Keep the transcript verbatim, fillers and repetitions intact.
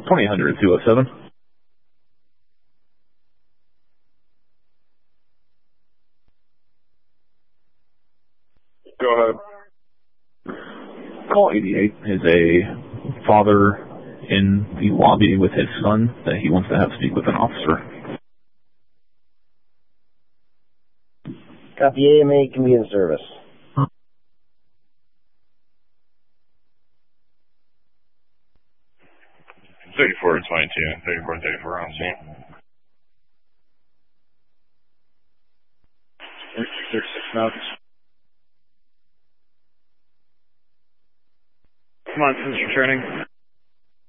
twenty hundred two oh seven. Go ahead. Call eighty-eight is a father in the lobby with his son that he wants to have speak with an officer. Copy. A M A can be in service. thirty-four twenty-two, thirty-four thirty-four on scene. thirty-six knots. Come on, since returning.